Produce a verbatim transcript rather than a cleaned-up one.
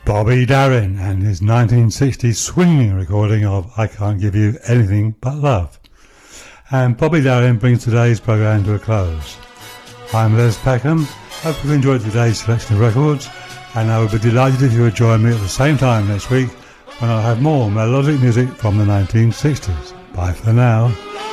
Bobby Darin and his nineteen sixties swinging recording of I Can't Give You Anything But Love. And Bobby Darin brings today's programme to a close. I'm Les Peckham. Hope you enjoyed today's selection of records, and I would be delighted if you would join me at the same time next week when I'll have more melodic music from the nineteen sixties. Bye for now.